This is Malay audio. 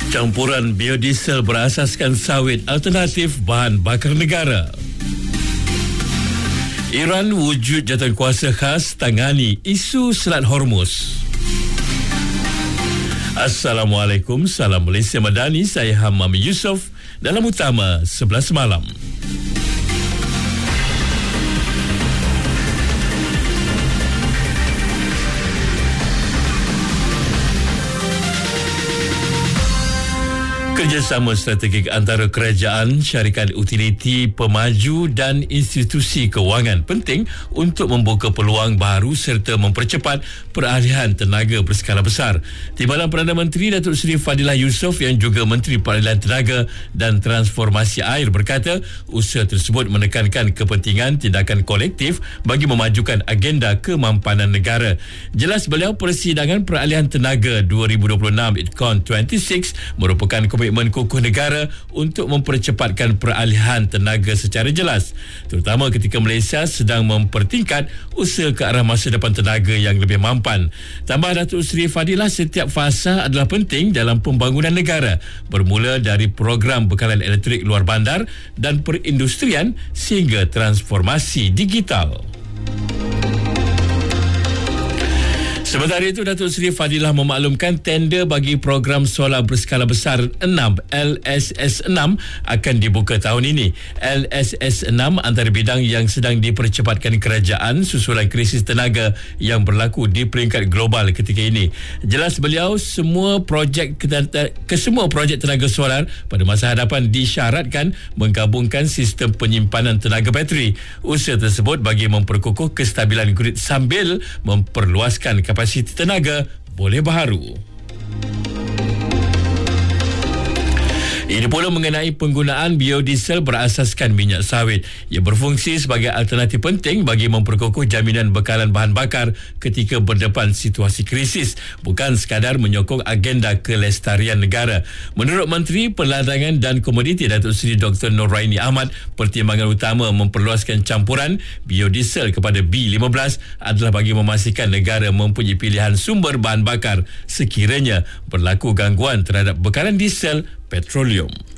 Campuran biodiesel berasaskan sawit alternatif bahan bakar negara. Iran wujud jawatankuasa khas tangani isu Selat Hormuz. Assalamualaikum, salam Malaysia Madani, saya Hamam Yusof dalam utama 11 malam. Kerjasama strategik antara kerajaan, syarikat utiliti, pemaju dan institusi kewangan penting untuk membuka peluang baru serta mempercepat peralihan tenaga berskala besar. Timbalan Perdana Menteri Datuk Seri Fadilah Yusof yang juga Menteri Peralihan Tenaga dan Transformasi Air berkata usaha tersebut menekankan kepentingan tindakan kolektif bagi memajukan agenda kemampanan negara. Jelas beliau, Persidangan Peralihan Tenaga 2026 ITCON 26 merupakan komitmen kukuh negara untuk mempercepatkan peralihan tenaga secara jelas, terutama ketika Malaysia sedang mempertingkat usaha ke arah masa depan tenaga yang lebih mampan. Tambah Datuk Seri Fadilah, setiap fasa adalah penting dalam pembangunan negara, bermula dari program bekalan elektrik luar bandar dan perindustrian sehingga transformasi digital. Sementara itu, Datuk Seri Fadilah memaklumkan tender bagi program solar berskala besar 6 LSS6 akan dibuka tahun ini. LSS6 antara bidang yang sedang dipercepatkan kerajaan susulan krisis tenaga yang berlaku di peringkat global ketika ini. Jelas beliau, semua projek tenaga solar pada masa hadapan disyaratkan menggabungkan sistem penyimpanan tenaga bateri. Usaha tersebut bagi memperkukuh kestabilan grid sambil memperluaskan kapasiti tenaga boleh baharu. Ini pula mengenai penggunaan biodiesel berasaskan minyak sawit. Ia berfungsi sebagai alternatif penting bagi memperkukuh jaminan bekalan bahan bakar ketika berdepan situasi krisis, bukan sekadar menyokong agenda kelestarian negara. Menurut Menteri Perdagangan dan Komoditi Datuk Seri Dr. Noraini Ahmad, pertimbangan utama memperluaskan campuran biodiesel kepada B15 adalah bagi memastikan negara mempunyai pilihan sumber bahan bakar sekiranya berlaku gangguan terhadap bekalan diesel petroleum.